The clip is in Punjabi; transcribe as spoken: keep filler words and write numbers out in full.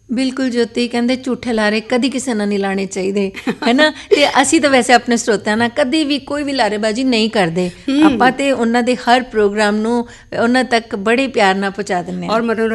ਬਿਲਕੁਲ ਜੋਤੀ, ਕਹਿੰਦੇ ਝੂਠੇ ਲਾਰੇ ਕਦੀ ਕਿਸੇ ਨਾਲ ਨਹੀਂ ਲਾਣੇ ਚਾਹੀਦੇ, ਹੈ ਨਾ। ਅਤੇ ਅਸੀਂ ਤਾਂ ਵੈਸੇ ਆਪਣੇ ਸਰੋਤਿਆਂ ਨਾਲ ਕਦੀ ਵੀ ਕੋਈ ਵੀ ਲਾਰੇਬਾਜ਼ੀ ਨਹੀਂ ਕਰਦੇ। ਆਪਾਂ ਤਾਂ ਉਹਨਾਂ ਦੇ ਹਰ ਪ੍ਰੋਗਰਾਮ ਨੂੰ ਉਹਨਾਂ ਤੱਕ ਬੜੇ ਪਿਆਰ ਨਾਲ ਪਹੁੰਚਾ ਦਿੰਦੇ ਹਾਂ। ਔਰ ਮਨੋਰੰਜਨ